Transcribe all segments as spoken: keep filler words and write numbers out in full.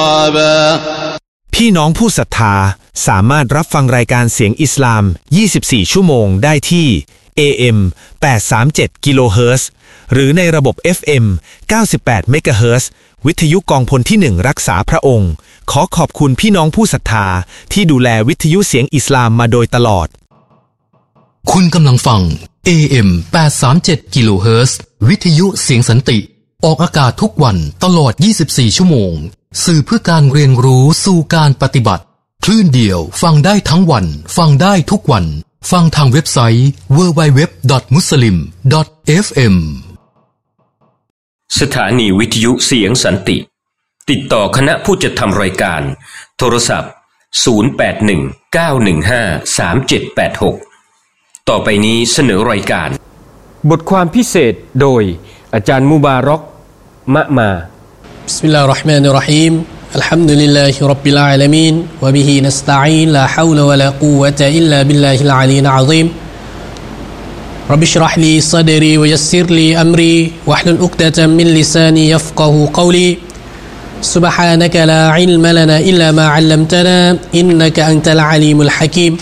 พี่น้องผู้ศรัทธาสามารถรับฟังรายการเสียงอิสลามยี่สิบสี่ชั่วโมงได้ที่ เอ เอ็ม แปดร้อยสามสิบเจ็ด กิโลเฮิรตซ์หรือในระบบ เอฟ เอ็ม เก้าสิบแปด เมกะเฮิรตซ์วิทยุกองพลที่หนึ่งรักษาพระองค์ขอขอบคุณพี่น้องผู้ศรัทธาที่ดูแลวิทยุเสียงอิสลามมาโดยตลอดคุณกำลังฟัง เอ เอ็ม แปดร้อยสามสิบเจ็ด กิโลเฮิรตซ์วิทยุเสียงสันติออกอากาศทุกวันตลอดยี่สิบสี่ชั่วโมงสื่อเพื่อการเรียนรู้สู่การปฏิบัติคลื่นเดียวฟังได้ทั้งวันฟังได้ทุกวันฟังทางเว็บไซต์ ดับเบิลยู ดับเบิลยู ดับเบิลยู ดอท มุสลิม ดอท เอฟ เอ็มสถานีวิทยุเสียงสันติติดต่อคณะผู้จัดทำรายการโทรศัพท์ศูนย์ แปด หนึ่ง เก้า หนึ่ง ห้า สาม เจ็ด แปด หกต่อไปนี้เสนอรายการบทความพิเศษโดยอาจารย์มุบารอกมะมาบิสมิลลาฮิรเราะห์มานิรเราะฮีมอัลฮัมดุลิลลาฮิร็อบบิลอาละมีนวะบิฮินัสตะอีนลาฮาวละวะลากุวะตะอิลลาบิลลาฮิลอะลียอะซีมร็อบบิชเราะห์ลีศอดรีวะยัสซิรลีอัมรีวะห์ลุลอุกดะตัมมินลิซานียัฟกะฮูกอลีسبحانك لا علم لنا إلا ما علمتنا إنك أنت العليم الحكيم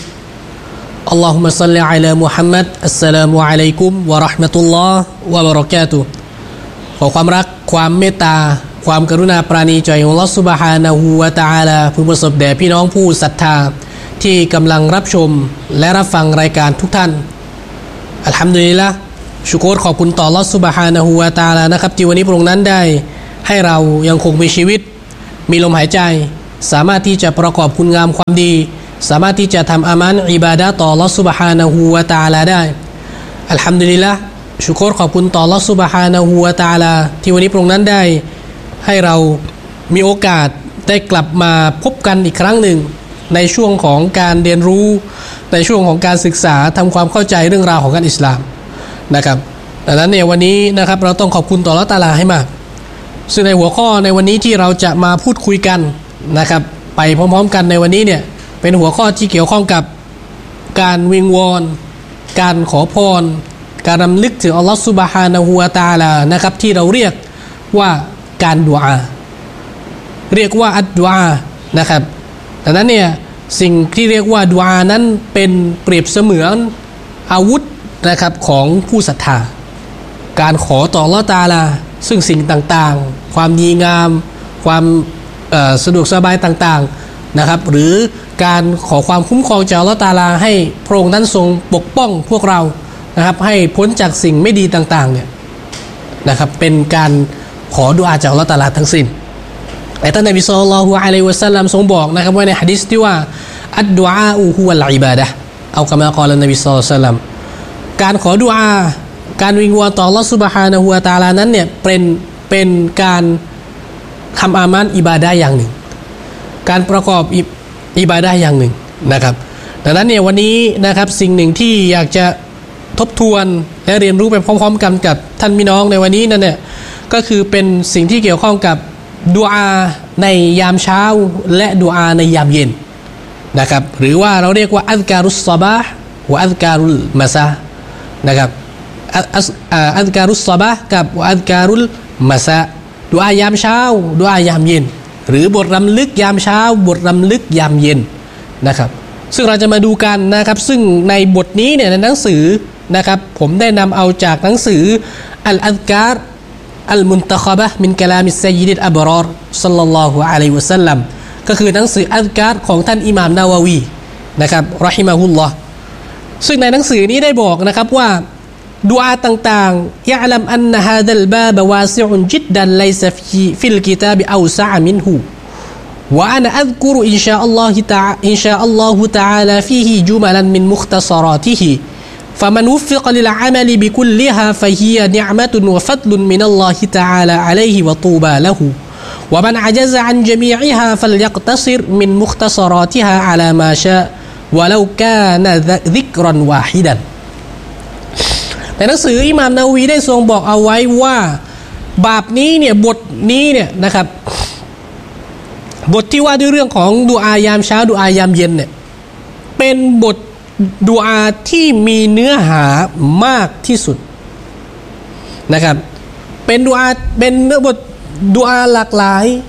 اللهم صل على محمد السلام عليكم ورحمة الله وبركاته ขอความรักความเมตตาความกรุณาปราณีใจของอัลเลาะห์ซุบฮานะฮูวะตะอาลาพึงประสบแด่พี่น้องผู้ศรัทธาที่กำลังรับชมและรับฟังรายการทุกท่านอัลฮัมดุลิลละห์ชุกรขอบคุณต่ออัลเลาะห์ซุบฮานะฮูวะตะอาลานะครับที่วันนี้พระองค์นั้นได้ให้เรายังคงมีชีวิตมีลมหายใจสามารถที่จะประกอบคุณงามความดีสามารถที่จะทำอามันอิบาดะห์ต่ออัลเลาะห์ซุบฮานะฮูวะตะอาลาได้อัลฮัมดุลิลละห์ชุกรขอบคุณต่ออัลเลาะห์ซุบฮานะฮูวะตะอาลาที่วันนี้พระองค์นั้นได้ให้เรามีโอกาสได้กลับมาพบกันอีกครั้งหนึ่งในช่วงของการเรียนรู้ในช่วงของการศึกษาทำความเข้าใจเรื่องราวของการอิสลามนะครับดังนั้นเนี่ยวันนี้นะครับเราต้องขอบคุณต่ออัลเลาะห์ตะอาลาให้มากซึ่งในหัวข้อในวันนี้ที่เราจะมาพูดคุยกันนะครับไปพร้อมๆกันในวันนี้เนี่ยเป็นหัวข้อที่เกี่ยวข้องกับการวิงวอนการขอพรการรำลึกถึงอัลเลาะห์ซุบฮานะฮูวะตะอาลานะครับที่เราเรียกว่าการดุอาเรียกว่าอัดดุอานะครับดังนั้นเนี่ยสิ่งที่เรียกว่าดุอานั้นเป็นเปรียบเสมือนอาวุธนะครับของผู้ศรัทธาการขอต่ออัลเลาะห์ตะอาลาซึ่งสิ่งต่างๆความดีงามความสะดวกสบายต่างๆนะครับหรือการขอความคุ้มครองจากอัลเลาะห์ตะอาลาให้พระองค์นั้นทรงปกป้องพวกเรานะครับให้พ้นจากสิ่งไม่ดีต่างๆเนี่ยนะครับเป็นการขอดุอาจากอัลเลาะห์ตะอาลาทั้งสิ้นแต่ท่านนบีศ็อลลัลลอฮุอะลัยฮิวะซัลลัมทรงบอกนะครับว่าในหะดีษที่ว่าอัดดุอาอูฮุวัลอิบาดะห์เอากะมากอละนบีศ็อลลัลลอฮุอะลัยฮิวะซัลลัมการขอดุอาการวิงวอนต่ออัลเลาะห์ซุบฮานะฮูวะตะอาลานั้นเนี่ยเป็นเป็นการทำอามันอิบาดะห์อย่างหนึ่งการประกอบอิบาดะห์อย่างหนึ่งนะครับดังนั้นเนี่ยวันนี้นะครับสิ่งหนึ่งที่อยากจะทบทวนและเรียนรู้ไปพร้อมๆกันกับท่านพี่น้องในวันนี้นั่นเนี่ยก็คือเป็นสิ่งที่เกี่ยวข้องกับดุอาในยามเช้าและดุอาในยามเย็นนะครับหรือว่าเราเรียกว่าอัซการุสซอบาห์วะอัซการุลมะซานะครับอัซการุสซอบาห์กับอัซการุลมะซาดุอายามเช้าดุอายามเย็นหรือบทรำลึกยามเช้าบทรำลึกยามเย็นนะครับซึ่งเราจะมาดูกันนะครับซึ่งในบทนี้เนี่ยในหนังสือนะครับผมได้นำเอาจากหนังสืออัลอัซการอัลมุนตะคบะห์มินกะลามิสซัยยิดิลอับรอรศ็อลลัลลอฮุอะลัยฮิวะซัลลัมก็คือหนังสืออัซการของท่านอิหม่ามนาวะวีนะครับเราะฮิมะฮุลลอฮ์ซึ่งในหนังสือนี้ได้บอกนะครับว่าดุอาต่างๆยะอ์ลัมอันนะฮาซัลบาบวาซิอุนจิดดันไลซะฟีฟิลกิตาบอัวซะอ์มินฮูวะอะนะอัซกุรอินชาอัลลอฮิตะอาอินชาอัลลอฮุตะอาลาฟีฮิจุมลันมินมุคตะศะรอติฮิفمن وفق للعمل بكلها فهي نعمة وفضل من الله تعالى عليه وطوبى له ومن عجز عن جميعها فليقتصر من مختصراتها على ما شاء ولو كان ذكرا واحدا ในหนังสืออิหม่ามนาวีได้ทรงบอกเอาไว้ว่าบาปนี้เนี่ยบทนี้เนี่ยนะครับบทที่ว่าด้วยเรื่องของดุอายามเช้าดุอายามเย็นเนี่ยเป็นบทดุอาที่มีเนื้อหามากที่สุดนะครับเป็นดุอาเป็นบทดุอาหลากหลาย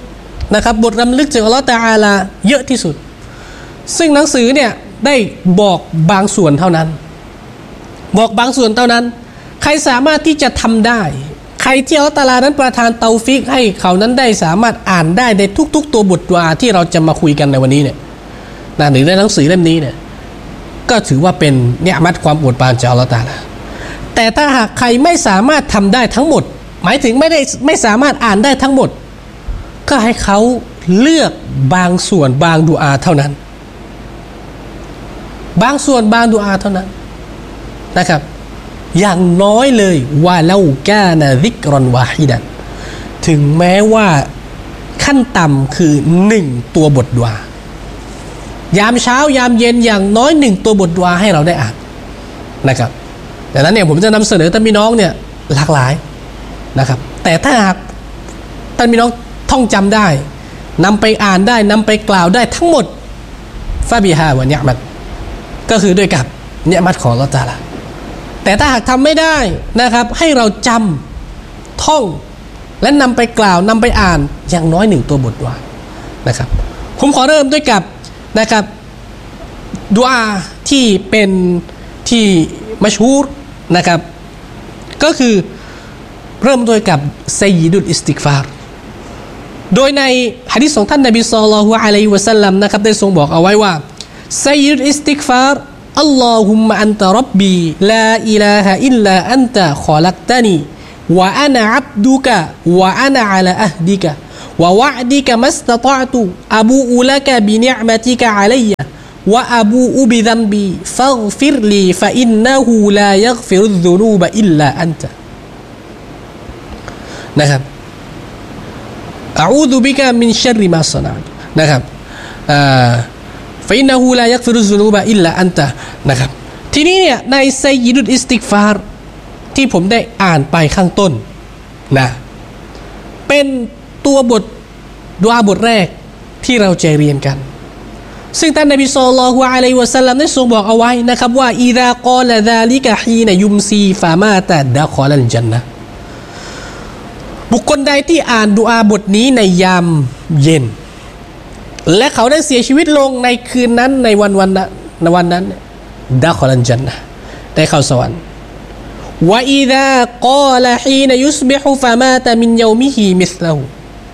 นะครับบทรำลึกถึงอัลเลาะห์ตะอาลาเยอะที่สุดซึ่งหนังสือเนี่ยได้บอกบางส่วนเท่านั้นบอกบางส่วนเท่านั้นใครสามารถที่จะทำได้ใครที่อัลเลาะห์ตะอาลานั้นประทานเตาฟิกให้เขานั้นได้สามารถอ่านได้ในทุกๆตัวบทดุอาที่เราจะมาคุยกันในวันนี้เนี่ยนะหรือในหนังสือเล่มนี้เนี่ยก็ถือว่าเป็นเนียมัตความโปรดปรานจากอัลเลาะห์ตะอาลาแต่ถ้าหากใครไม่สามารถทำได้ทั้งหมดหมายถึงไม่ได้ไม่สามารถอ่านได้ทั้งหมดก็ให้เขาเลือกบางส่วนบางดุอาเท่านั้นบางส่วนบางดุอาเท่านั้นนะครับอย่างน้อยเลยว่าเล่ากานะซิกรอนวาฮิดันถึงแม้ว่าขั้นต่ำคือหนึ่งตัวบทดุอายามเช้ายามเย็นอย่างน้อยหนึ่งตัวบทดุอาให้เราได้อ่านนะครับดังนั้นเนี่ยผมจะนำเสนอท่านพี่น้องเนี่ยหลากหลายนะครับแต่ถ้าหากท่านพี่น้องท่องจำได้นำไปอ่านได้นำไปกล่าวได้ทั้งหมดฟาบิฮาวะเนียมัตก็คือด้วยกับเนียมัตของอัลเลาะห์ตะอาลาแต่ถ้าหากทำไม่ได้นะครับให้เราจำท่องและนำไปกล่าวนำไปอ่านอย่างน้อยหนึ่งตัวบทดุอานะครับผมขอเริ่มด้วยกับนะครับดุอาที่เป็นที่มัชฮูรนะครับก็คือเริ่มด้วยกับซัยยิดุลอิสติฆฟารโดยในหะดีษของท่านนบีศ็อลลัลลอฮุอะลัยฮิวะซัลลัมนะครับได้ทรงบอกเอาไว้ว่าซัยยิดุลอิสติฆฟารอัลลอฮุมมะอันตะร็อบบีลาอิลาฮะอิลลาอันตะคอลักตะนีวะอะนะอับดุกะวะอะนะอะลาอะห์ดิกะวะวะอ์ดิกะมัสตะฏอตุอะบูอุละกะบินิอ์มะติกะอะลัยยะวะอะบูอุบิซัมบีฟัฆฟิรลีฟะอินนะฮูลายัฆฟิรุซซุนูบะอิลลาอันตะนะครับอะอูซุบิกะมินชัรริมาศะนะตุนะครับอ่าฟะอินนะฮูลายัฆฟิรุซซุนูบะอิลลาอันตะนะครับทีนี้เนี่ยในซัยยิดุลอิสติฆฟารที่ผมได้อ่านไปข้างต้นนะเป็นตัวบทดุอาบทแรกที่เราจะเรียนกันซึ่งท่านนบีศ็อลลัลลอฮุอะลัยฮิวะซัลลัมได้ทรงบอกเอาไว้นะครับว่าอิซากอละซาลิกะฮีนะยุมซีฟามาตะดะคอลัลญันนะห์บุคคลใดที่อ่านดุอาบทนี้ในยามเย็นและเขาได้เสียชีวิตลงในคืนนั้นในวันวันนั้นในวันนั้นดะคอลัลญันนะห์ได้เข้าสวรรค์วะอิซากอละฮีนะยุศบิฮุฟามาตะมินยอมิฮิมิสละฮู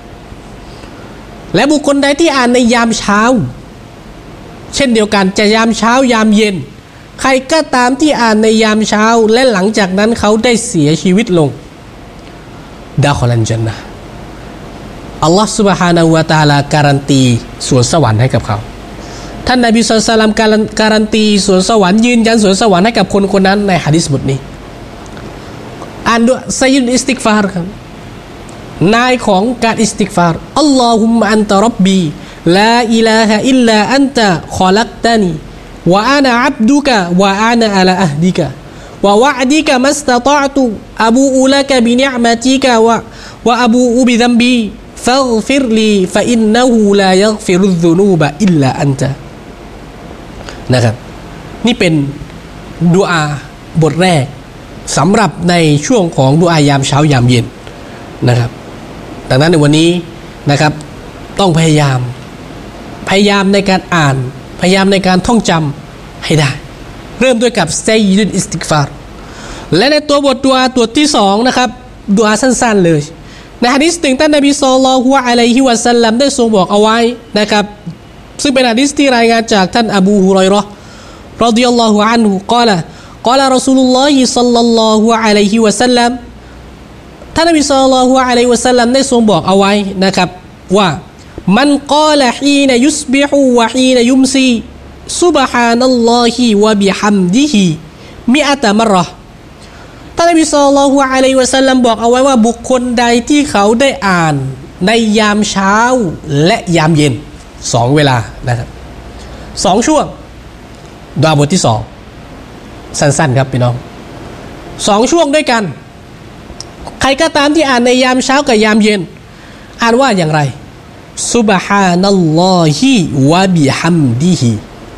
และบุคคลใดที่อ่านในยามเช้าเช่นเดียวกันจะยามเช้ายามเย็นใครก็ตามที่อ่านในยามเช้าและหลังจากนั้นเขาได้เสียชีวิตลงดะคอลันญันนะห์อัลลอฮฺซุบฮานะฮูวะตะอาลาการันตีสวนสวรรค์ให้กับเขาท่านนบีศ็อลลัลลอฮุอะลัยฮิวะซัลลัมการันตีสวนสวรรค์ยืนยันสวนสวรรค์ให้กับคนคนนั้นในหะดีษบทนี้อ่านด้วยซัยยิดุลอิสติฆฟารครับนายของการอิสติฆฟารอัลลอฮุมมะอันตะร็อบบีลาอิลาฮะอิลลาอันตะคอลักตะนีวะอะนะอับดุกะวะอะนะอะลาอะห์ดิกะวะวะอ์ดิกะมัสตะฏอตุอะบูอุละกะบินิอ์มะติกะวะวะอะบูอุบิซัมบีฟัฆฟิรลีฟะอินนะฮูลายัฆฟิรุซซุนูบะอิลลาอันตะนะครับนี่เป็นดุอาบทแรกสำหรับในช่วงของดุอายามเช้ายามเย็นนะครับดังนั้นในวันนี้นะครับต้องพยายามพยายามในการอ่านพยายามในการท่องจำให้ได้เริ่มด้วยกับซัยยิดุลอิสติฆฟารและในตัวบทดุอาตัวที่สองนะครับดุอาสั้นๆเลยในหะดีษถึงท่านนบีศ็อลลัลลอฮุอะลัยฮิวะซัลลัมได้ทรงบอกเอาไว้นะครับซึ่งเป็นหะดีษที่รายงานจากท่านอบูฮุรอยเราะห์รอฎิยัลลอฮุอันฮุกล่าวกล่าวรอซูลุลลอฮิศ็อลลัลลอฮุอะลัยฮิวะซัลลัมท่านนบีศ็อลลัลลอฮุอะลัยฮิวะซัลลัมได้ทรงบอกเอาไว้นะครับว่ามันกล่าวฮีนยุศบิฮุวะฮีนยุมซีซุบฮานัลลอฮิวะบิฮัมดิฮิมิอะตะมะเราะห์ท่านนบีศ็อลลัลลอฮุอะลัยฮิวะซัลลัมบอกเอาไว้ว่าบุคคลใดที่เขาได้อ่านในยามเช้าและยามเย็นสองเวลานะครับสองช่วงดุอาบทที่สองสั้นๆครับพี่น้องสองช่วงด้วยกันใครก็ตามที่อ่านในยามเช้ากับยามเย็นอ่านว่าอย่างไรซุบฮานัลลอฮิวะบิฮัมดิฮิ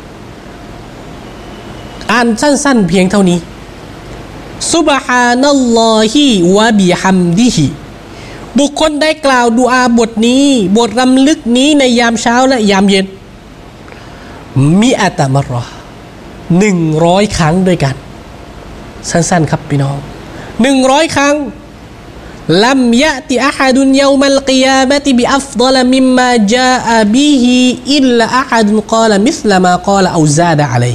อ่านสั้นๆเพียงเท่านี้ซุบฮานัลลอฮิวะบิฮัมดิฮิบุคคลได้กล่าวดุอาบทนี้บทรำลึกนี้ในยามเช้าและยามเย็นมิอะตะมะรอหนึ่งร้อยครั้งด้วยกันสั้นๆครับพี่น้องหนึ่งร้อยครั้งลัมยะติอะฮัดุนยอมัลกิยามะติบิอัฟฎอลมิมมาจาอะบิฮิอิลลาอะฮัดุนกาลมิสลามากาลเอาซาดะอะลัย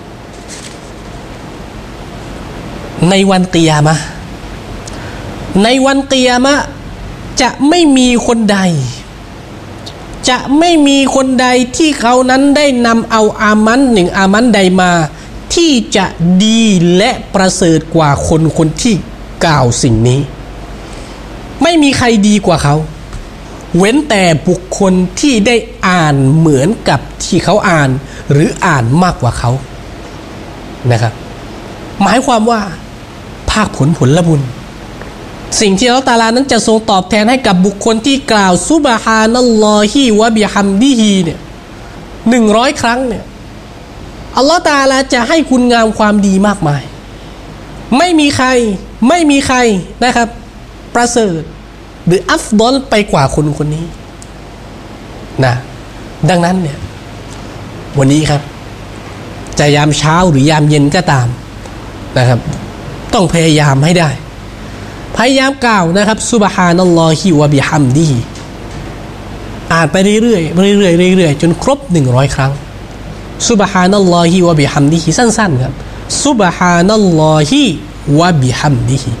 ในวันกิยามะห์ในวันกิยามะห์จะไม่มีคนใดจะไม่มีคนใดที่เขานั้นได้นำเอาอามันหนึ่งอามันใดมาที่จะดีและประเสริฐกว่าคนคนที่กล่าวสิ่งนี้ไม่มีใครดีกว่าเขาเว้นแต่บุคคลที่ได้อ่านเหมือนกับที่เขาอ่านหรืออ่านมากกว่าเขานะครับหมายความว่าภาคผลผลบุญสิ่งที่อัลเลาะห์ตะอาลานั้นจะทรงตอบแทนให้กับบุคคลที่กล่าวซุบฮานัลลอฮิวะบิฮัมดิฮิเนี่ยหนึ่งร้อยครั้งเนี่ยอัลเลาะห์ตะอาลาจะให้คุณงามความดีมากมายไม่มีใครไม่มีใครนะครับประเสริฐหรืออัฟฎอลไปกว่าคนคนนี้นะดังนั้นเนี่ยวันนี้ครับจะยามเช้าหรือยามเย็นก็ตามนะครับต้องพยายามให้ได้พยายามกล่าวนะครับซุบฮานัลลอฮิวะบิฮัมดิฮิอ่านไปเรื่อยๆเรื่อยๆเรื่อยๆจนครบหนึ่งร้อยครั้งซุบฮานัลลอฮิวะบิฮัมดิฮิสั้นๆครับซุบฮานัลลอฮิวะบิฮัมดิฮิ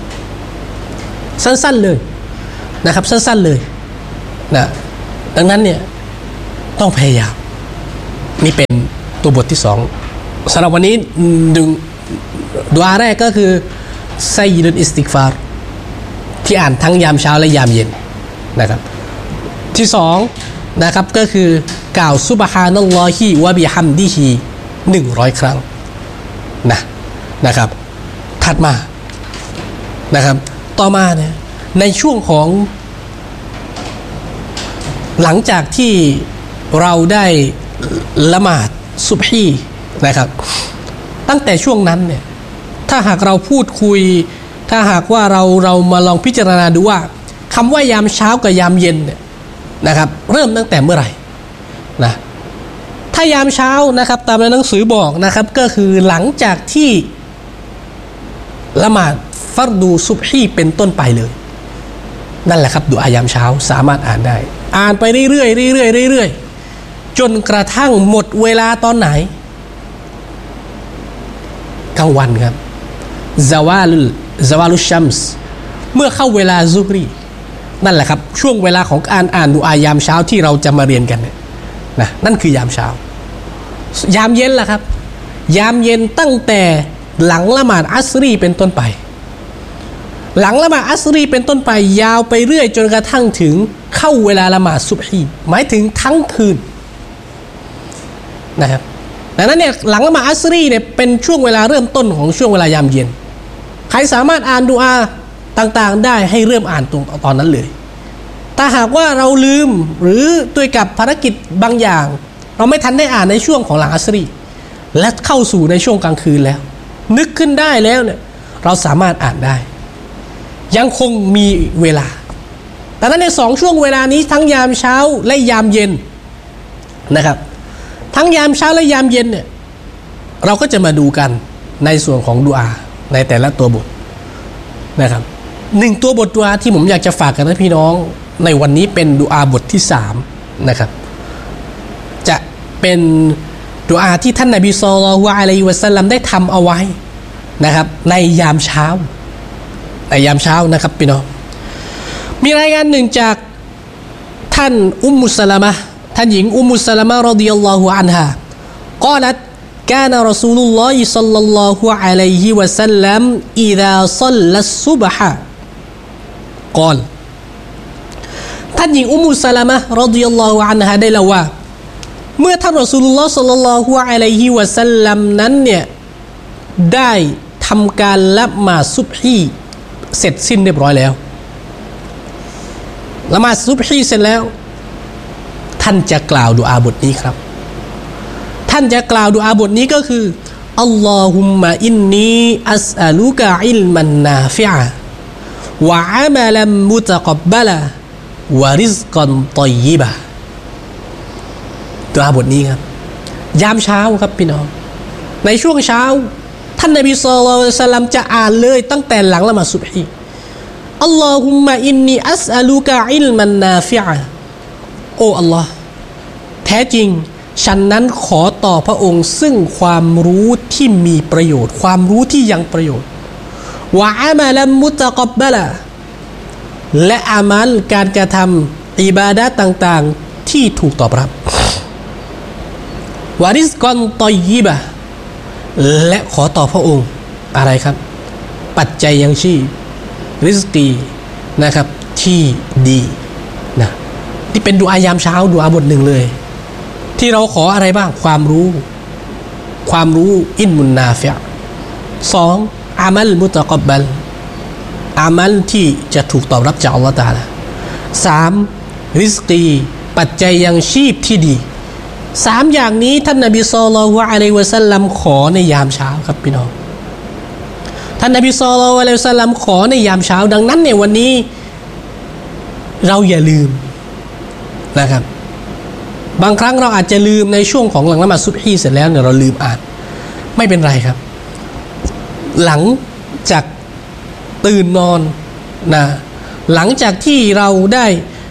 สั้นๆเลยนะครับสั้นๆเลยนะดังนั้นเนี่ยต้องพยายามนี่เป็นตัวบทที่สองสำหรับวันนี้ดึงดุอาแรกก็คือไซยิดุลอิสติฆฟารที่อ่านทั้งยามเช้าและยามเย็นนะครับที่สองนะครับก็คือกล่าวซุบฮานัลลอฮิวะบิฮัมดิฮิหนึ่งร้อยครั้งนะนะครับถัดมานะครับต่อมาเนี่ยในช่วงของหลังจากที่เราได้ละหมาดซุบฮีนะครับตั้งแต่ช่วงนั้นเนี่ยถ้าหากเราพูดคุยถ้าหากว่าเราเรามาลองพิจารณาดูว่าคำว่ายามเช้ากับยามเย็นเนี่ยนะครับเริ่มตั้งแต่เมื่อไหร่นะถ้ายามเช้านะครับตามในหนังสือบอกนะครับก็คือหลังจากที่ละหมาดฟัรดูซุบฮีเป็นต้นไปเลยนั่นแหละครับดุอายามเช้าสามารถอ่านได้อ่านไปเรื่อยๆเรื่อยๆเรื่อยๆจนกระทั่งหมดเวลาตอนไหนกลางวันครับซาวาลุซาวาลุชัมส์เมื่อเข้าเวลาซุฮรีนั่นแหละครับช่วงเวลาของการอ่านดุอายามเช้าที่เราจะมาเรียนกันเนี่ยนะนั่นคือยามเช้ายามเย็นล่ะครับยามเย็นตั้งแต่หลังละหมาดอัสรีเป็นต้นไปหลังละหมาดอัสรีเป็นต้นไปยาวไปเรื่อยจนกระทั่งถึงเข้าเวลาละหมาดซุบฮีหมายถึงทั้งคืนนะครับดังนั้นเนี่ยหลังละหมาดอัสรีเนี่ยเป็นช่วงเวลาเริ่มต้นของช่วงเวลายามเย็นใครสามารถอ่านดุอาต่างๆได้ให้เริ่มอ่านตรงตอนนั้นเลยถ้าหากว่าเราลืมหรือด้วยกับภารกิจบางอย่างเราไม่ทันได้อ่านในช่วงของหลังอัสรีและเข้าสู่ในช่วงกลางคืนแล้วนึกขึ้นได้แล้วเนี่ยเราสามารถอ่านได้ยังคงมีเวลาแต่นั้นในสองช่วงเวลานี้ทั้งยามเช้าและยามเย็นนะครับทั้งยามเช้าและยามเย็นเนี่ยเราก็จะมาดูกันในส่วนของดุอาในแต่ละตัวบทนะครับหนึ่งตัวบทดุอาที่ผมอยากจะฝากกันนะพี่น้องในวันนี้เป็นดุอาบทที่สามนะครับจะเป็นดุอาที่ท่านนบีศ็อลลัลลอฮุอะลัยฮิวะซัลลัมได้ทำเอาไว้นะครับในยามเช้าในยามเช้านะครับพี่น้องมีรายงานหนึ่งจากท่านอุมมุสลามะห์ท่านหญิงอุมมุสลามะห์รอฎิยัลลอฮุอันฮากล่าวكان رسول الله صلى الله عليه وسلم إذا صلى الصبح قال ท่านหญิงอุมมุสลามะห์รอฎิยัลลอฮุอันฮาได้เล่าว่าเมื่อท่านรอซูลุลลอฮ์ศ็อลลัลลอฮุอะลัยฮิวะซัลลัมนั้นเนี่ยได้ทำการละหมาดซุบฮีเสร็จสิ้นเรียบร้อยแล้วละหมาดซุบฮีเสร็จแล้วท่านจะกล่าวดุอาบทนี้ครับท่านจะกล่าวดุอาบทนี้ก็คืออัลลอฮุมมะอินนีอัสอะลุกะอิลมันนาฟิอะวะอามัลัมมุตะกับบะละวะริซกันฏอยยิบะดุอาบทนี้ครับยามเช้าครับพี่น้องในช่วงเช้าท่านนบีศ็อลลัลลอฮุอะลัยฮิวะซัลลัมจะอ่านเลยตั้งแต่หลังละหมาดซุบฮีอัลลอฮุมมะอินนีอัสอะลุกะอิลมันนาฟิอะห์โอ้อัลลอฮ์แท้จริงฉันนั้นขอต่อพระองค์ซึ่งความรู้ที่มีประโยชน์ความรู้ที่ยังประโยชน์วะอามัลัมมุตะกับบะละและอามัลการกระทำอิบาดะห์ต่างๆที่ถูกตอบรับวะริซกันฏอยยิบะและขอต่อพระองค์อะไรครับปัจจัยยังชีพริซกีนะครับที่ดีนะที่เป็นดุอายามเช้าดุอาบทหนึ่งเลยที่เราขออะไรบ้างความรู้ความรู้อินมุนนาฟิอะห์สองอามัลมุตะกับบะลอามัลที่จะถูกตอบรับจากอัลเลาะห์ตะอาลาสามริซกีปัจจัยยังชีพที่ดีสามอย่างนี้ท่านนบีศ็อลลัลลอฮุอะลัยฮิวะซัลลัมขอในยามเช้าครับพี่น้องท่านนบีศ็อลลัลลอฮุอะลัยฮิวะซัลลัมขอในยามเช้าดังนั้นเนี่ยวันนี้เราอย่าลืมนะครับบางครั้งเราอาจจะลืมในช่วงของหลังละหมาดซุบฮีเสร็จแล้วเนี่ยเราลืมอ่านไม่เป็นไรครับหลังจากตื่นนอนนะหลังจากที่เราได้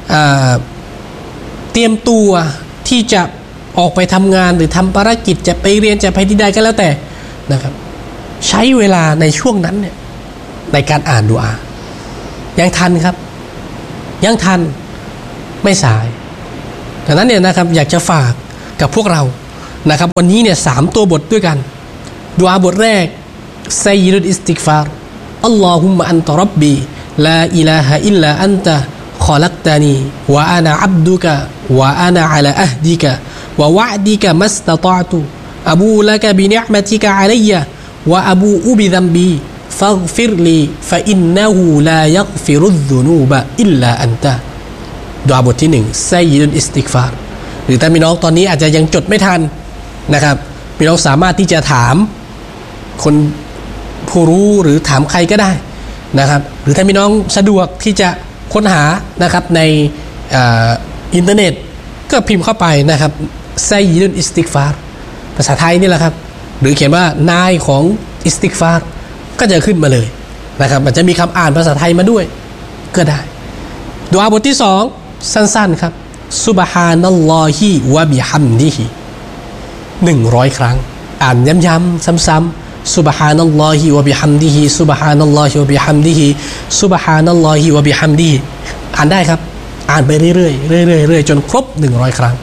เตรียมตัวที่จะออกไปทำงานหรือทำภารกิจจะไปเรียนจะไปที่ใดก็แล้วแต่นะครับใช้เวลาในช่วงนั้นเนี่ยในการอ่านดุอายังทันครับยังทันไม่สายดังนั้นเนี่ยนะครับอยากจะฝากกับพวกเรานะครับวันนี้เนี่ยสามตัวบทด้วยกันดุอาบทแรกไซยิดุลอิสติฆฟารอัลลอฮุมมะอันตะร็อบบีลาอิลาฮะอิลลาอันตะขอลักตานีวะอานะอับดุกะวะอานะอะลาอะฮดิกะวะวะอดิกะมัสตะฏอตุอะบูละกะบินิอ์มะติกะอะลัยยะวะอะบูอุบิซัมบีฟัฆฟิรลีฟะอินนะฮูลายัฆฟิรุซซุนูบะอิลลาอันตะดุอาบทที่หนึ่งไซยิดุลอิสติฆฟารหรือถ้าพี่น้องตอนนี้อาจจะยังจดไม่ทันนะครับพี่น้องสามารถที่จะถามคนผู้รู้หรือถามใครก็ได้นะครับหรือถ้าพี่น้องสะดวกที่จะค้นหานะครับในอินเทอร์เน็ตก็พิมพ์เข้าไปนะครับไซยิดุลอิสติฆฟารภาษาไทยนี่แหละครับหรือเขียนว่านายของอิสติฆฟารก็จะขึ้นมาเลยนะครับมันจะมีคำอ่านภาษาไทยมาด้วยก็ได้ดุอาบทที่สองสั้นๆครับซุบฮานัลลอฮิวะบิฮัมดิฮิหนึ่งร้อยครั้งอ่านย้ำๆซ้ำๆซุบฮานัลลอฮิวะบิฮัมดิฮิซุบฮานัลลอฮิวะบิฮัมดิฮิซุบฮานัลลอฮิวะบิฮัมดิฮิอ่านได้ครับอ่านไปเรื่อยๆเรื่อยๆเรื่อยๆจนครบหนึ่งร้อยครั้ง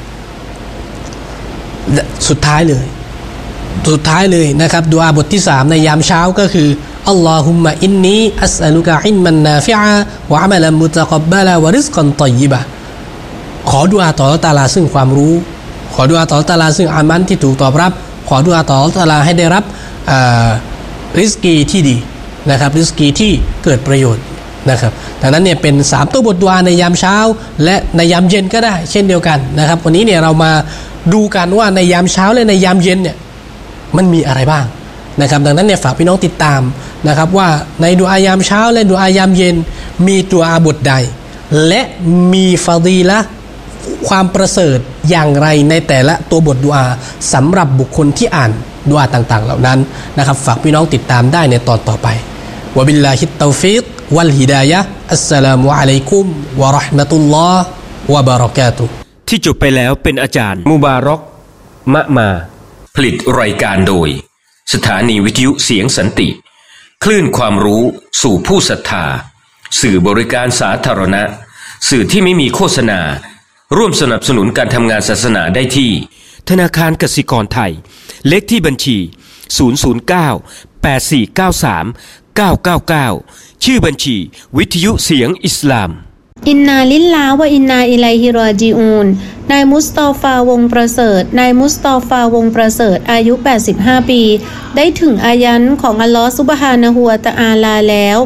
สุดท้ายเลยสุดท้ายเลยนะครับดุอาบทที่สามในยามเช้าก็คืออัลลอฮุมมะอินนีอัสอะลุกะอิลมันนาฟิอะห์วะอะมัลัมมุตะกับบะละวะริซกันฏอยยิบะห์ขอดุอาต่ออัลเลาะห์ตะอาลาซึ่งความรู้ขอดุอาต่ออัลเลาะห์ตะอาลาซึ่งอามันที่ถูกตอบรับขอดุอาต่ออัลเลาะห์ตะอาลาให้ได้รับริซกีที่ดีนะครับริซกีที่เกิดประโยชน์นะครับดังนั้นเนี่ยเป็นสามตัวบทดุอาในยามเช้าและในยามเย็นก็ได้เช่นเดียวกันนะครับวันนี้เนี่ยเรามาดูกันว่าในยามเช้าและในยามเย็นเนี่ยมันมีอะไรบ้างนะครับดังนั้นเนี่ยฝากพี่น้องติดตามนะครับว่าในดุอายามเช้าและดุอายามเย็นมีดุอาบทใดและมีฟาดีละห์ความประเสริฐอย่างไรในแต่ละตัวบทดุอาสำหรับบุคคลที่อ่านดุอาต่างๆเหล่านั้นนะครับฝากพี่น้องติดตามได้ในตอนต่อไปวะบิลลาฮิตตอฟิกวัลฮิดายะฮ์อัสสลามุอะลัยกุมวะเราะห์มะตุลลอฮ์วะบะเราะกาตุฮ์ที่จบไปแล้วเป็นอาจารย์มุบารอกมะมาผลิตรายการโดยสถานีวิทยุเสียงสันติคลื่นความรู้สู่ผู้ศรัทธาสื่อบริการสาธารณะสื่อที่ไม่มีโฆษณาร่วมสนับสนุนการทำงานศาสนาได้ที่ธนาคารกสิกรไทยเลขที่บัญชีศูนย์ ศูนย์ เก้า แปด สี่ เก้า สาม เก้า เก้า เก้าชื่อบัญชีวิทยุเสียงอิสลามอินนาลิลลาฮ์วะอินนาอิลัยฮิรอญิอูนนายมุสตอฟาวงประเสริฐนายมุสตอฟาวงประเสริฐอายุแปดสิบห้าปีได้ถึงอายันของอัลลอฮฺซุบฮานะฮูวะตะอาลาแล้ว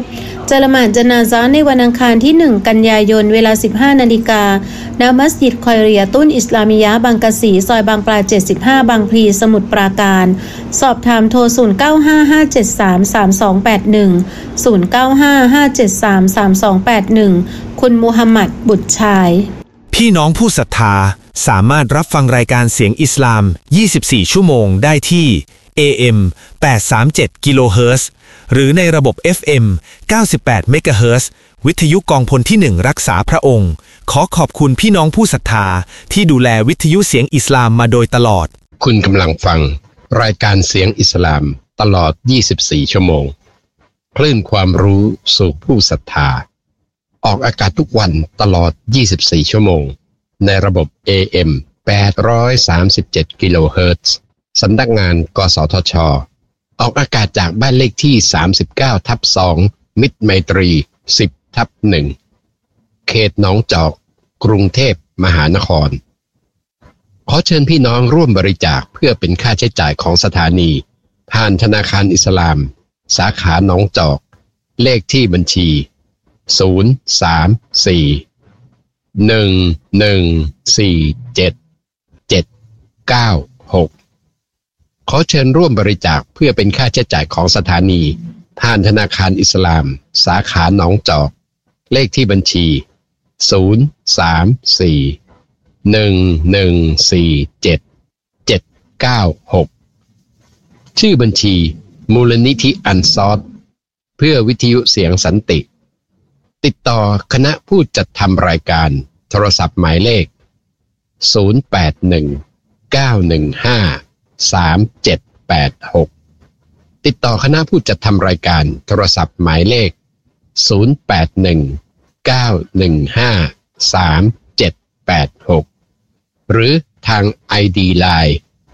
จะละหมาดญะนาซะห์ในวันอังคารที่หนึ่งกันยายนเวลา สิบห้านาฬิกา ณ มัสยิดคอยเรียตุนอิสลามิยะห์บางกะสีซอยบางปลาเจ็ดสิบห้าบางพลีสมุทรปราการสอบถามโทรศูนย์ เก้า ห้า ห้า เจ็ด สาม สาม สอง แปด หนึ่ง ศูนย์ เก้า ห้า ห้า เจ็ด สาม สาม สอง แปด หนึ่งคุณมูฮัมหมัดบุตรชายพี่น้องผู้ศรัทธาสามารถรับฟังรายการเสียงอิสลามยี่สิบสี่ชั่วโมงได้ที่ เอ เอ็ม แปดร้อยสามสิบเจ็ด กิโลเฮิรตซ์หรือในระบบ เอฟ เอ็ม เก้าสิบแปด เมกะเฮิรตซ์วิทยุกองพลที่หนึ่งรักษาพระองค์ขอขอบคุณพี่น้องผู้ศรัทธาที่ดูแลวิทยุเสียงอิสลามมาโดยตลอดคุณกำลังฟังรายการเสียงอิสลามตลอดยี่สิบสี่ชั่วโมงคลื่นความรู้สู่ผู้ศรัทธาออกอากาศทุกวันตลอดยี่สิบสี่ชั่วโมงในระบบ เอ เอ็ม แปดร้อยสามสิบเจ็ด กิโลเฮิรตซ์สำนักงานกสทช.ออกอากาศจากบ้านเลขที่ สามสิบเก้าทับสอง มิตรไมตรี สิบทับหนึ่ง เขตหนองจอกกรุงเทพมหานครขอเชิญพี่น้องร่วมบริจาคเพื่อเป็นค่าใช้จ่ายของสถานีผ่านธนาคารอิสลามสาขาหนองจอกเลขที่บัญชีศูนย์ สาม สี่ หนึ่ง หนึ่ง สี่ เจ็ด เจ็ด เก้า หกขอเชิญร่วมบริจาคเพื่อเป็นค่าใช้จ่ายของสถานีผ่านธนาคารอิสลามสาขาหนองจอกเลขที่บัญชีศูนย์ สาม สี่ หนึ่ง หนึ่ง สี่ เจ็ด เจ็ด เก้า หกชื่อบัญชีมูลนิธิอันซอรเพื่อวิทยุเสียงสันติติดต่อคณะผู้จัดทำรายการโทรศัพท์หมายเลขศูนย์ แปด หนึ่ง เก้า หนึ่ง ห้า สาม เจ็ด แปด หกติดต่อคณะผู้จัดทำรายการโทรศัพท์หมายเลขศูนย์ แปด หนึ่ง เก้า หนึ่ง ห้า สาม เจ็ด แปด หกหรือทาง ไอ ดี ไลน์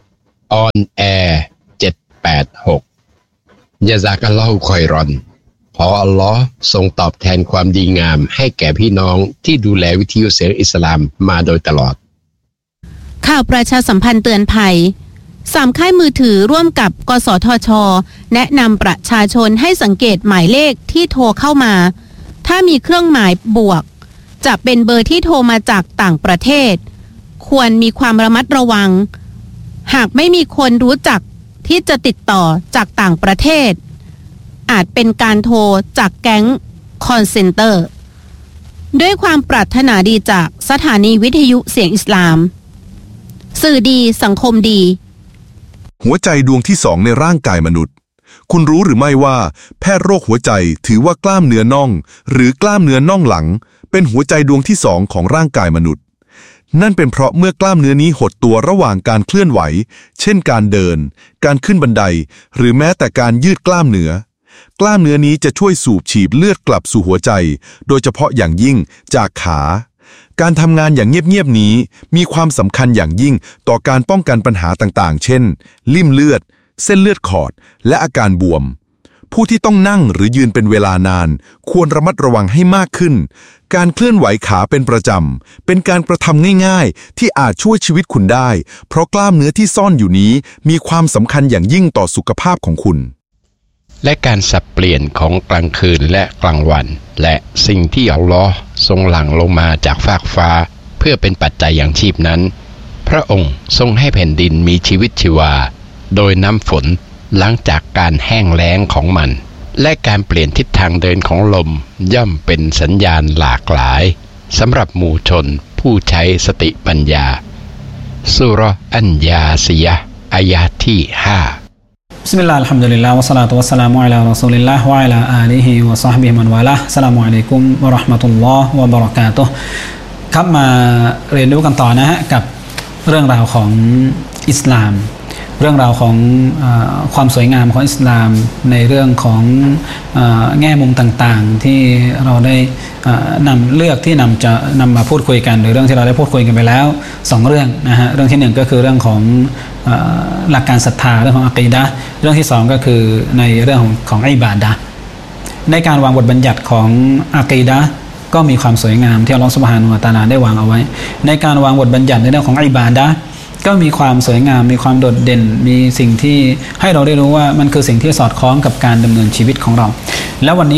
on air เจ็ด แปด หกยะซากัลลอฮุคอยรอนขออัลลอฮ์ทรงตอบแทนความดีงามให้แก่พี่น้องที่ดูแลวิทยุเสียงอิสลามมาโดยตลอดข่าวประชาสัมพันธ์เตือนภัยสามค่ายมือถือร่วมกับกสทช.แนะนำประชาชนให้สังเกตหมายเลขที่โทรเข้ามาถ้ามีเครื่องหมายบวกจะเป็นเบอร์ที่โทรมาจากต่างประเทศควรมีความระมัดระวังหากไม่มีคนรู้จักที่จะติดต่อจากต่างประเทศอาจเป็นการโทรจากแก๊งคอลเซ็นเตอร์ด้วยความปรารถนาดีจากสถานีวิทยุเสียงอิสลามสื่อดีสังคมดีหัวใจดวงที่สองในร่างกายมนุษย์คุณรู้หรือไม่ว่าแพทย์โรคหัวใจถือว่ากล้ามเนื้อน่องหรือกล้ามเนื้อน่องหลังเป็นหัวใจดวงที่สองของร่างกายมนุษย์นั่นเป็นเพราะเมื่อกล้ามเนื้อนี้หดตัวระหว่างการเคลื่อนไหวเช่นการเดินการขึ้นบันไดหรือแม้แต่การยืดกล้ามเนื้อกล้ามเนื้อนี้จะช่วยสูบฉีดเลือดกลับสู่หัวใจโดยเฉพาะอย่างยิ่งจากขาการทำงานอย่างเงียบๆนี้มีความสำคัญอย่างยิ่งต่อการป้องกันปัญหาต่างๆเช่นลิ่มเลือดเส้นเลือดขอดและอาการบวมผู้ที่ต้องนั่งหรือยืนเป็นเวลานานควรระมัดระวังให้มากขึ้นการเคลื่อนไหวขาเป็นประจำเป็นการกระทำง่ายๆที่อาจช่วยชีวิตคุณได้เพราะกล้ามเนื้อที่ซ่อนอยู่นี้มีความสำคัญอย่างยิ่งต่อสุขภาพของคุณและการสับเปลี่ยนของกลางคืนและกลางวันและสิ่งที่อัลลอฮ์ทรงหลั่งลงมาจากฟากฟ้าเพื่อเป็นปัจจัยอย่างชีพนั้นพระองค์ทรงให้แผ่นดินมีชีวิตชีวาโดยน้ำฝนหลังจากการแห้งแล้งของมันและการเปลี่ยนทิศทางเดินของลมย่อมเป็นสัญญาณหลากหลายสำหรับหมู่ชนผู้ใช้สติปัญญาซูเราะห์อันยาซียะห์อายะห์ที่ห้าบิสมิลลาฮิรเราะห์มานิรเราะฮีมวะศอลาตุวัสสลามุอะลารอซูลิลลาฮ์วะอะลาอาลิฮิวะศอฮบิฮิมันวะลาอัสสลามุอะลัยกุมวะเราะห์มะตุลลอฮ์วะบะเราะกาตุฮ์ครับมาเรียนรู้กันต่อนะฮะกับเรื่องราวของอิสลามเรื่องราวของเอ่อความสวยงามของอิสลามในเรื่องของเอ่อแง่มุมต่างๆที่เราได้นำเลือกที่นำจะนำมาพูดคุยกันหรือเรื่องที่เราได้พูดคุยกันไปแล้วสองเรื่องนะฮะเรื่องที่หนึ่งก็คือเรื่องของเอ่อหลักการศรัทธาเรื่องของอะกีดะห์เรื่องที่สองก็คือในเรื่องของของอิบาดะห์ในการวางบทบัญญัติของอะกีดะห์ก็มีความสวยงามที่อัลเลาะห์ซุบฮานะฮูวะตะอาลาได้วางเอาไว้ในการวางบทบัญญัติในเรื่องของอิบาดะห์ก็มีความสวยงามมีความโดดเด่นมีสิ่งที่ให้เราได้รู้ว่ามันคือสิ่งที่สอดคล้องกับการดำเนินชีวิตของเราแล้ววันนี้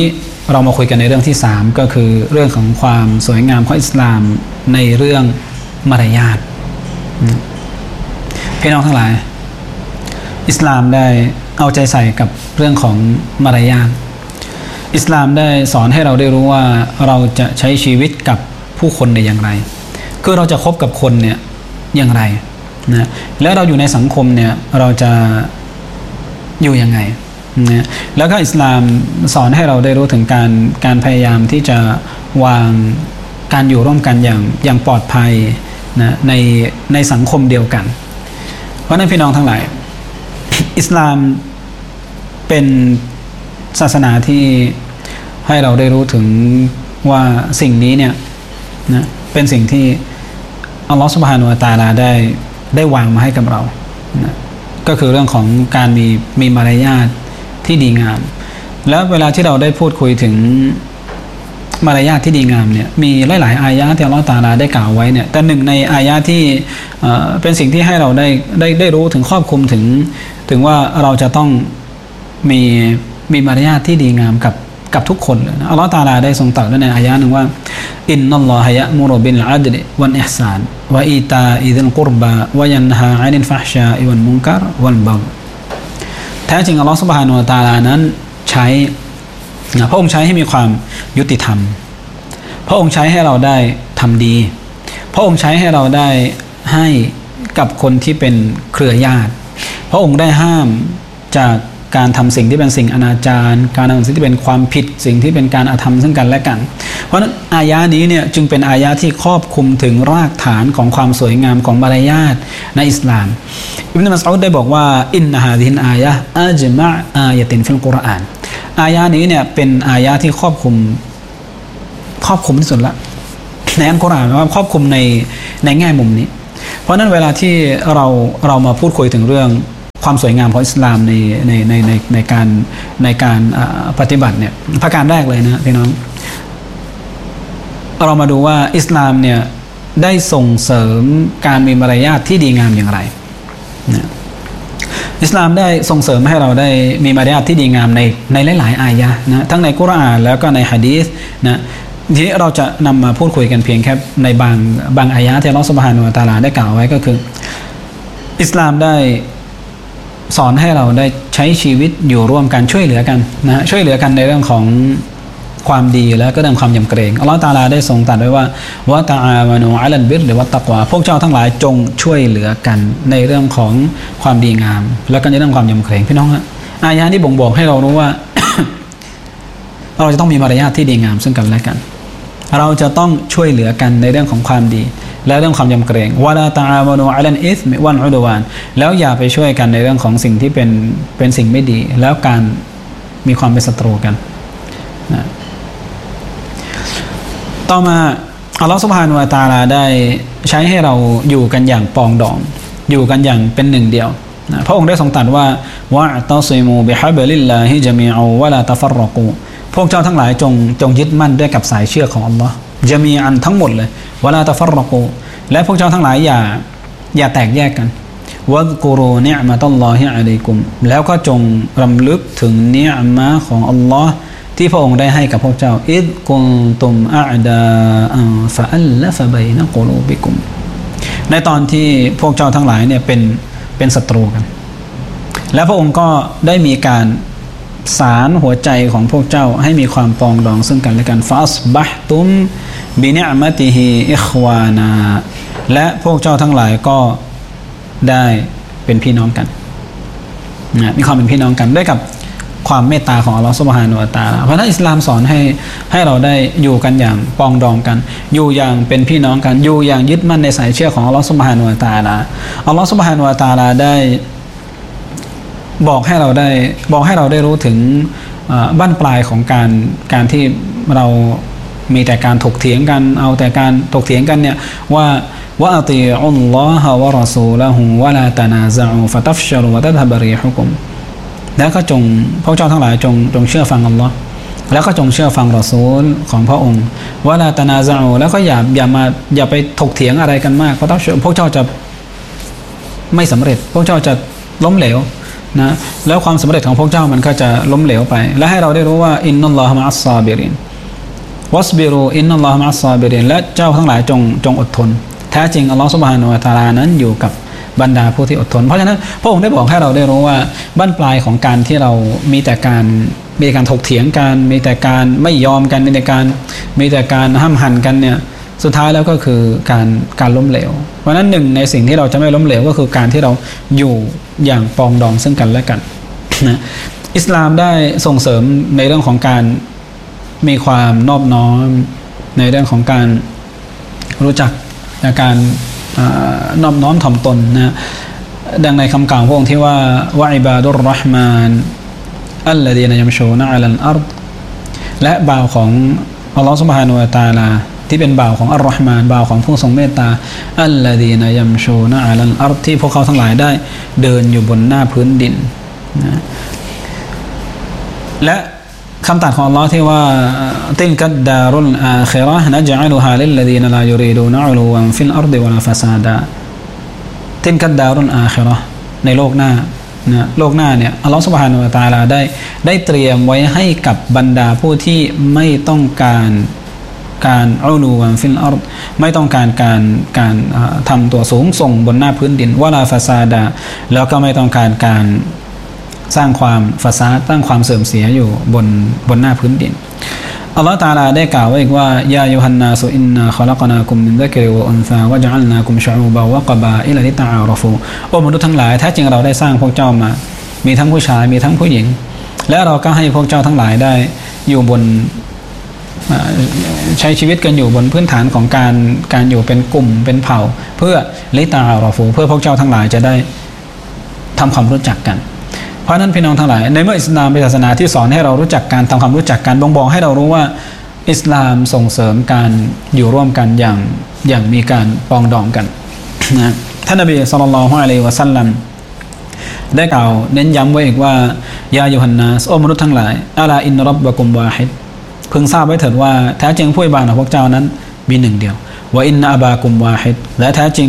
เรามาคุยกันในเรื่องที่สามก็คือเรื่องของความสวยงามของอิสลามในเรื่องมารยาทพี่น้องทั้งหลายอิสลามได้เอาใจใส่กับเรื่องของมารยาทอิสลามได้สอนให้เราได้รู้ว่าเราจะใช้ชีวิตกับผู้คนในอย่างไรคือเราจะคบกับคนเนี่ยอย่างไรนะและเราอยู่ในสังคมเนี่ยเราจะอยู่ยังไงนะแล้วก็อิสลามสอนให้เราได้รู้ถึงการการพยายามที่จะวางการอยู่ร่วมกันอย่างอย่างปลอดภัยนะในในสังคมเดียวกันเพราะนั้นพี่น้องทั้งหลายอิสลามเป็นศาสนาที่ให้เราได้รู้ถึงว่าสิ่งนี้เนี่ยนะเป็นสิ่งที่อัลลอฮฺซุบฮานะฮูวะตะอาลาได้ได้วางมาให้กับเรานะก็คือเรื่องของการมีมีมารยาทที่ดีงามแล้วเวลาที่เราได้พูดคุยถึงมารยาทที่ดีงามเนี่ยมีหลายๆอายะห์ที่อัลเลาะห์ตะอาลาได้กล่าวไว้เนี่ยแต่หนึ่งในอายะห์ที่เอ่อเป็นสิ่งที่ให้เราได้ได้ได้รู้ถึงครอบคลุมถึงถึงว่าเราจะต้องมีมีมารยาทที่ดีงามกับกับทุกคนเลยนะอัลเลาะห์ตะอาลาได้ทรงตรัสในอายะห์หนึ่งว่าอินนัลลอฮะยะมุรุบิลอะดลิวัลอิห์ซานวะอีตาอิซิลกุรบาวะยันฮาอานิลฟะฮ์ชาอิวัลมุนกัรวัลบัฆแท้จริงอัลเลาะห์ซุบฮานะฮูวะตะอาลานั้นใช้พระองค์ใช้ให้มีความยุติธรรมพระองค์ใช้ให้เราได้ทำดีพระองค์ใช้ให้เราได้ให้กับคนที่เป็นเครือญาติพระองค์ได้ห้ามจากการทำสิ่งที่เป็นสิ่งอนาจารการทำสิ่งที่เป็นความผิดสิ่งที่เป็นการอาธรรมซึ่งกันและกันเพราะฉะนั้นอายะนี้เนี่ยจึงเป็นอายะที่ครอบคลุมถึงรากฐานของความสวยงามของมารยาทในอิสลามอิบนุมัสอูดได้บอกว่าอินนะฮาซิฮิลอายะอัจมะอายะตินฟิลกุรอานอายะนี้เนี่ยเป็นอายะที่ครอบคลุมครอบคลุมที่สุดละในอัลกุรอานว่าครอบคลุมในในแง่มุมนี้เพราะนั้นเวลาที่เราเรามาพูดคุยถึงเรื่องความสวยงามของอิสลามในในในในในการในการปฏิบัติเนี่ยประการแรกเลยนะพี่น้องเรามาดูว่าอิสลามเนี่ยได้ส่งเสริมการมีมารยาทที่ดีงามอย่างไรนะอิสลามได้ส่งเสริมให้เราได้มีมารยาทที่ดีงามในในหลายๆอายะห์นะทั้งในกุรอานแล้วก็ในหะดีษนะทีนี้เราจะนำมาพูดคุยกันเพียงแค่ในบางบางอายะห์ที่อัลเลาะห์ซุบฮานะฮูวะตะอาลาได้กล่าวไว้ก็คืออิสลามได้สอนให้เราได้ใช้ชีวิตอยู่ร่วมกันช่วยเหลือกันนะช่วยเหลือกันในเรื่องของความดีแล้วก็เรื่องความยำเกรงอัลเลาะห์ตะอาลาได้ทรงตรัสไว้ว่าวะตะอามานูอะลัลบิรริวัตตักวาพวกเจ้าทั้งหลายจงช่วยเหลือกันในเรื่องของความดีงามแล้วก็ในเรื่องความยำเกรงพี่น้องฮะอายะนี้บ่งบอกให้เรารู้ว่า เราจะต้องมีมารยาทที่ดีงามซึ่งกันและกันเราจะต้องช่วยเหลือกันในเรื่องของความดีและเรื่องความยำเกรงวะลาตะอามานูอะลัลอิสมิวัลอุดวานแล้วอย่าไปช่วยกันในเรื่องของสิ่งที่เป็นเป็นสิ่งไม่ดีแล้วการมีความเป็นศัตรูกันนะต่อมาอัลเลาะห์ซุบฮานะฮูวะตะอาลาได้ใช้ให้เราอยู่กันอย่างปองดองอยู่กันอย่างเป็นหนึ่งเดียวนะพระองค์ได้ทรงตรัสว่าวะตะซิมูบิฮับลิลลาฮิญะมีอัวะลาตะฟัรรอกูพวกเจ้าทั้งหลายจงจงยึดมั่นด้วยกับสายเชือกของอัลเลาะห์ญะมีอันทั้งหมดเลยวะลาตะฟัรรอกูและพวกเจ้าทั้งหลายอย่าอย่าแตกแยกกันวัซกุรูนิอ์มะตัลลอฮิอะลัยกุมแล้วก็จงรำลึกถึงนิอ์มะห์ของอัลเลาะห์ที่พระองค์ได้ให้กับพวกเจ้าอิดกุนตุมอะอ์ดาอันฟะอัลลฟะบัยนะกุลูบิกุมในตอนที่พวกเจ้าทั้งหลายเนี่ยเป็นเป็นศัตรูกันและพระองค์ก็ได้มีการสารหัวใจของพวกเจ้าให้มีความปองดองซึ่งกันและกันฟาสบะห์ตุมบินิอ์มะติฮิอิควานาและพวกเจ้าทั้งหลายก็ได้เป็นพี่น้องกันนะมีความเป็นพี่น้องกันด้วยกับความเมตตาของอัลเลาะห์ซุบฮานะฮูวะตะอาลาเพราะฉะนั้นอิสลามสอนให้ให้เราได้อยู่กันอย่างปองดองกันอยู่อย่างเป็นพี่น้องกันอยู่อย่างยึดมั่นในสายเชือกของอัลเลาะห์ซุบฮานะฮูวะตะอาลาอัลเลาะห์ซุบฮานะฮูวะตะอาลาได้บอกให้เราได้บอกให้เราได้รู้ถึงบั้นปลายของการการที่เรามีแต่การถกเถียงกันเอาแต่การถกเถียงกันเนี่ยว่าวะอะติอุลลอฮะวะรอซูละฮูวะลาตะนาซะอูฟะตัฟชัลวะตัซฮะบะรีฮุกุมแล้วก็จงพวกเจ้าทั้งหลายจงจงเชื่อฟังอัลลอฮ์แล้วก็จงเชื่อฟังรอซูลของพระองค์วะลาตะนาซะอูแล้วก็อย่าอย่ามาอย่าไปถกเถียงอะไรกันมากเพราะพวกเจ้าจะไม่สำเร็จพวกเจ้าจะล้มเหลวนะแล้วความสำเร็จของพวกเจ้ามันก็จะล้มเหลวไปและให้เราได้รู้ว่าอินนัลลอฮะมะอัสซาบิรินวัสบิรูอินนัลลอฮะมะอัสซาบิรินและเจ้าทั้งหลายจงจงอดทนแท้จริงอัลลอฮฺซุบฮานะฮูวะตะอาลานั้นอยู่กับบรรดาผู้ที่อดทนเพราะฉะนั้นพระองค์ได้บอกให้เราได้รู้ว่าบั้นปลายของการที่เรามีแต่การมีแต่การถกเถียงกันมีแต่การไม่ยอมกันมีแต่การมีแต่การห้ามหันกันเนี่ยสุดท้ายแล้วก็คือการการล้มเหลวเพราะฉะนั้นหนึ่งในสิ่งที่เราจะไม่ล้มเหลวก็คือการที่เราอยู่อย่างปองดองซึ่งกันและกันนะอิสลามได้ส่งเสริมในเรื่องของการมีความนอบน้อมในเรื่องของการรู้จักในการนอบน้อมถ่อมตนนะดังในคำกล่าวพระองค์ที่ว่าวะอิบาดุรเราะห์มานอัลลดีนยัมชูนะอะลัลอัรฎและบ่าวของอัลลอฮฺซุบฮานะฮูวะตะอาลาที่เป็นบ่าวของอัลเราะห์มานบ่าวของผู้ทรงเมตตาอัลลดีนยัมชูนะอะลัลอัรฎที่พวกเขาทั้งหลายได้เดินอยู่บนหน้าพื้นดินนะและคำตัดของอัลลอฮ์ที่ว่าติลกัดดารุลอาคิเราะห์นะญะอลุฮาลิลลดีนลายูรีดูนะอุลูวันฟิลอัรฎิวะลาฟะซาดะติลกัดดารุลอาคิเราะห์ในโลกหน้านะโลกหน้าเนี่ยอัลลอฮ์ซุบฮานะฮูวะตะอาลาได้ได้เตรียมไว้ให้กับบรรดาผู้ที่ไม่ต้องการการอุลูวันฟิลอัรฎิไม่ต้องการการการทำตัวสูงส่งบนหน้าพื้นดินวะลาฟะซาดะแล้วก็ไม่ต้องการการสร้างความฟาซาดตั้งความเสื่อมเสียอยู่บนบนหน้าพื้นดินอัลลอฮฺตะอาลาได้กล่าวไว้อีกว่ายายูฮันนาสุอินนาคอลักนากุมมินซะกริวะอุนซาวะญะอัลนากุมชะอูบะวะกะบาอิลลิตะอารฟูโอ้มนุษย์ทั้งหลายแท้จริงเราได้สร้างพวกเจ้ามามีทั้งผู้ชายมีทั้งผู้หญิงและเราก็ให้พวกเจ้าทั้งหลายได้อยู่บนใช้ชีวิตกันอยู่บนพื้นฐานของการการอยู่เป็นกลุ่มเป็นเผ่าเพื่อลิตะอารฟูเพื่อพวกเจ้าทั้งหลายจะได้ทำความรู้จักกันเพราะนั้นพี่น้องทั้งหลายในเมื่ออิสลามเป็นศาสนาที่สอนให้เรารู้จักการทำความรู้จักกันบ่งบอกให้เรารู้ว่าอิสลามส่งเสริมการอยู่ร่วมกันอย่างอย่างมีการปองดองกันนะท่านนบีศ็อลลัลลอฮุอะลัยฮิวะซัลลัมได้กล่าวเน้นย้ำไว้อีกว่ายายูฮันนาสโอ้มนุษย์ทั้งหลายอะลาอินร็อบบะกุมวาฮิดพึงทราบไว้เถิดว่าแท้จริงผู้อิบาดะห์ของพวกเจ้านั้นมีหนึ่งเดียววะอินนะอะบากุมวาฮิดและแท้จริง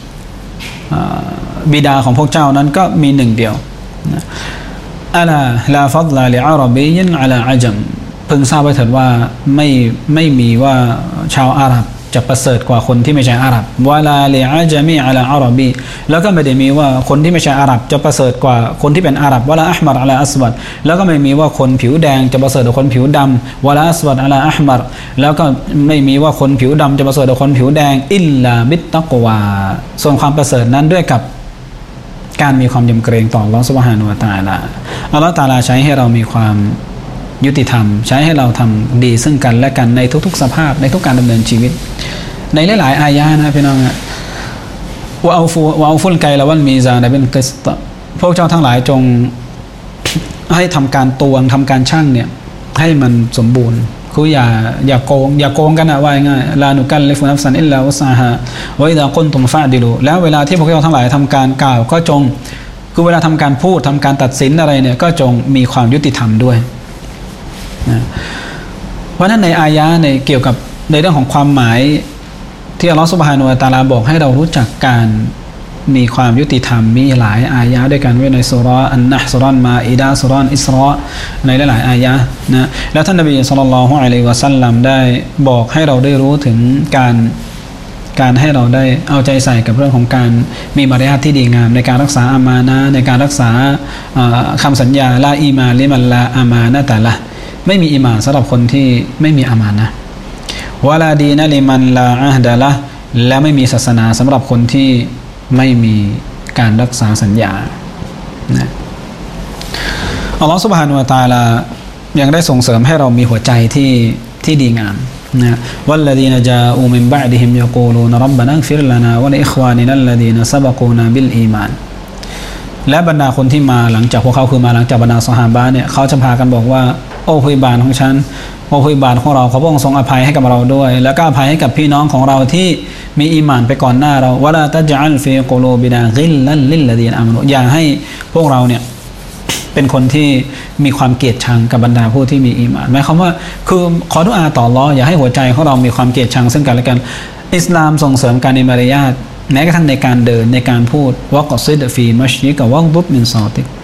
บิดาของพวกเจ้านั้นก็มีหนึ่งเดียวอะลาลาฟัฎลาลิอาเราะบียินอะลาอะญัมพึงทราบไว้เถิดว่าไม่ไม่มีว่าชาวอาหรับจะประเสริฐกว่าคนที่ไม่ใช่อาหรับวะลาลิอาญะมีอะลาอาเราะบีแล้วก็ไม่ได้มีว่าคนที่ไม่ใช่อาหรับจะประเสริฐกว่าคนที่เป็นอาหรับวะลาอัห์มัรอะลาอัสวัดแล้วก็ไม่มีว่าคนผิวแดงจะประเสริฐกว่าคนผิวดำวะลาอัสวัดอะลาอัห์มัรแล้วก็ไม่มีว่าคนผิวดำจะประเสริฐกว่าคนผิวแดงอิลลาบิตตักวาส่วนความประเสริฐนั้นด้วยกับการมีความยำเกรงต่ออัลเลาะห์ซุบฮานะฮูวะตะอาลาอัลเลาะห์ตะอาลาใช้ให้เรามีความยุติธรรมใช้ให้เราทำดีซึ่งกันและกันในทุกๆสภาพในทุกการดำเนินชีวิตในหลายๆอายะห์นะพี่น้องอะวะเอาฟูวะเอาฟุลไกละวัลมีซานบิลกิสตพวกเจ้าทั้งหลายจงให้ทำการตวงทำการชั่งเนี่ยให้มันสมบูรณ์คืออย่าอย่าโกงอย่าโกงกันนะว่าง่ายลานุกัลลิฟุนัฟซันอิลลาวัสซาฮาวะอิซากุนตุมฟะดิลูแล้วเวลาที่พวกเจ้าทั้งหลายทำการกล่าวก็จงคือเวลาทำการพูดทำการตัดสินอะไรเนี่ยก็จงมีความยุติธรรมด้วยนะเพราะนั้นในอายะห์ในเกี่ยวกับในเรื่องของความหมายที่อัลเลาะห์ซุบฮานะฮูวะตะอาลาบอกให้เรารู้จักการมีความยุติธรรมมีหลายอายะห์ด้วยกันไว้ในซูเราะห์อันนะห์ซูเราะห์มาอิดะห์ซูเราะห์อิสเราะห์ในหลายๆอายะห์นะแล้วท่านนบีศ็อลลัลลอฮุอะลัยฮิวะซัลลัมได้บอกให้เราได้รู้ถึงการการให้เราได้เอาใจใส่กับเรื่องของการมีมารยาทที่ดีงามในการรักษาอามานะห์ในการรักษาคำสัญญาลาอีมานลิมันลาอามานะตะละไม่มีอีหม่านสำหรับคนที่ไม่มีอามานะห์วะลาดีนะลิมันลาอะห์ดะละและไม่มีศาสนาสำหรับคนที่ไม่มีการรักษาสัญญานะอัลลอฮฺซุบฮานะฮูวะตะอาลายังได้ส่งเสริมให้เรามีหัวใจที่ที่ดีงามนะวัลลดีนจาอูมินบะอ์ดิฮิมยะกูลูนร็อบบะนะฆฟิรลานาวะลิอิควานินัลลดีนซะบะกูนาบิลอีมานและบรรดาคนที่มาหลังจากพวกเขาคือมาหลังจากบรรดาซอฮาบะห์เนี่ยเขาจะพากันบอกว่าโอ้ผู้อิบาดของฉันโอ้ผู้อิบาดของเราขอพระองค์ทรงอภัยให้กับเราด้วยแล้วก็อภัยให้กับพี่น้องของเราที่มีอีหม่านไปก่อนหน้าเราวะลาตัจอัลฟีกุลูบินากิลลันลิลลดีนอามานูอย่าให้พวกเราเนี่ยเป็นคนที่มีความเกลียดชังกับบรรดาผู้ที่มีอีหม่านหมายความว่าคือขอดุอาต่ออัลเลาะห์อย่าให้หัวใจของเรามีความเกลียดชังซึ่งกันและกันอิสลามส่งเสริมการมีมารยาทแม้กระทั่งในการเดินในการพูดวะกอซิดฟีมัชยิกะวะดุบมินซอติก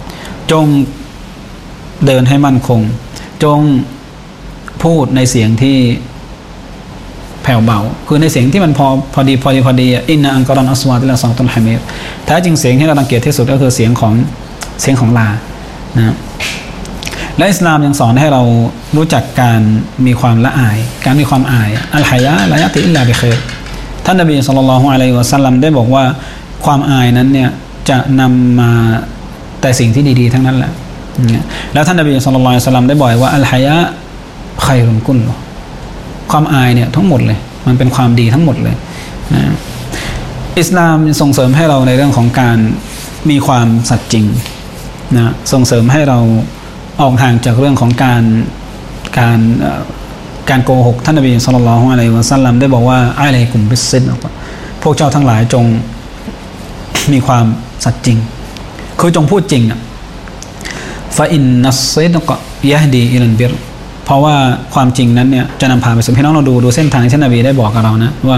จงเดินให้มั่นคงจงพูดในเสียงที่แผ่วเบาคือในเสียงที่มันพอพอดีพอดีพอดีอินนาอังกอรอนอัสวาติลาซอตุลฮามิดแท้จริงเสียงที่เรารังเกียจที่สุดก็คือเสียงของเสียงของลานะและอิสลามยังสอนให้เรารู้จักการมีความละอายการมีความอายอัลฮายะละยะติอิลลาบิค็ยรท่านนบีศ็อลลัลลอฮุอะลัยฮิวะซัลลัมได้บอกว่าความอายนั้นเนี่ยจะนำมาแต่สิ่งที่ดีๆทั้งนั้นแหละแล้วท่านนบีศ็อลลัลลอฮุอะลัยฮิวะซัลลัมได้บอกว่าอัลฮายะค็อยรุนกุลความอายเนี่ยทั้งหมดเลยมันเป็นความดีทั้งหมดเลยนะอิสลามส่งเสริมให้เราในเรื่องของการมีความสัตย์จริงนะส่งเสริมให้เราออกห่างจากเรื่องของการการการโกหกท่านนบีศ็อลลัลลอฮุอะลัยฮิวะซัลลัมได้บอกว่าอะลัยกุมบิสซิดก์พวกเจ้าทั้งหลายจงมีความสัตย์จริงคือจงพูดจริงอ่ะฟะอินนัสซิดก์ยะฮดีอิลัลบิรเพราะว่าความจริงนั้นเนี่ยจะนำพาไปสู่พี่น้องเราดูดูเส้นทางที่นบีได้บอกกับเรานะว่า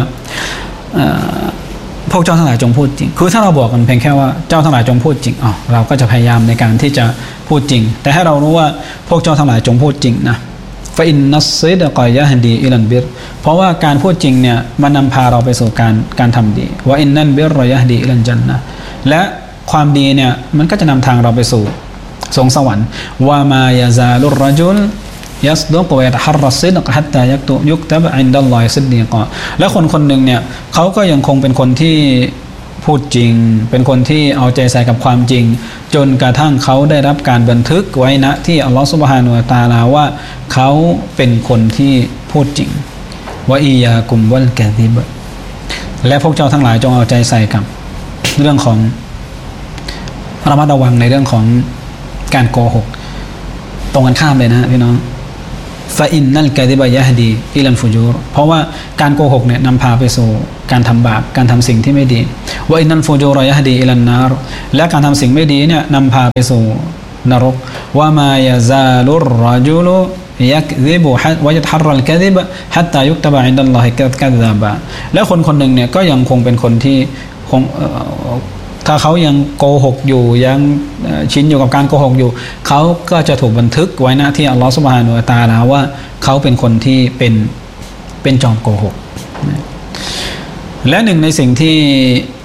พวกเจ้าทั้งหลายจงพูดจริงคือถ้าเราบอกกันเพียงแค่ว่าเจ้าทั้งหลายจงพูดจริงอ๋อเราก็จะพยายามในการที่จะพูดจริงแต่ให้เรารู้ว่าพวกเจ้าทั้งหลายจงพูดจริงนะฟะอินนัสซิดก์ยะฮดีอิลัลบิรเพราะว่าการพูดจริงเนี่ยมันนำพาเราไปสู่การการทำดีวะอินนัลบิรยะฮดีอิลัลญันนะห์และความดีเนี่ยมันก็จะนำทางเราไปสู่สวงสวรรค์วะมายะซาลุรรจุลยัสดุกวะยะตะฮัรรัสซิดกฮัตตายักตุยุกตับอินดัลลอฮิซิดดีกะและคนคนหนึ่งเนี่ยเขาก็ยังคงเป็นคนที่พูดจริงเป็นคนที่เอาใจใส่กับความจริงจนกระทั่งเขาได้รับการบันทึกไว้ณที่อัลลอฮฺซุบฮานะฮูวะตะอาลาว่าเขาเป็นคนที่พูดจริงวะอียากุมวัลกะซิบและพวกเจ้าทั้งหลายจงเอาใจใส่กับเรื่องของระมัดระวังในเรื่องของการโกหกตรงกันข้ามเลยนะพี่น้องฟาอินนัลกะซิบะยะฮดีอิลัลฟุจูรเพราะว่าการโกหกเนี่ยนำพาไปสู่การทำบาปการทำสิ่งที่ไม่ดีวะอินนัลฟุจูรยะฮดีอิลันนารและการทำสิ่งไม่ดีเนี่ยนำพาไปสู่นรกวะมายะซาลุรรจุลยักซิบุวะยัตฮัรรัลกะซิบฮัตตายุกตบะอินดัลลอฮิกะซาบะและคนคนหนึ่งเนี่ยก็ยังคงเป็นคนที่คงถ้าเขายังโกหกอยู่ยังชินอยู่กับการโกหกอยู่เขาก็จะถูกบันทึกไว้ณที่อัลลอฮฺซุบฮานะฮูวะตะอาลาว่าเขาเป็นคนที่เป็นเป็นจอมโกหกและหนึ่งในสิ่งที่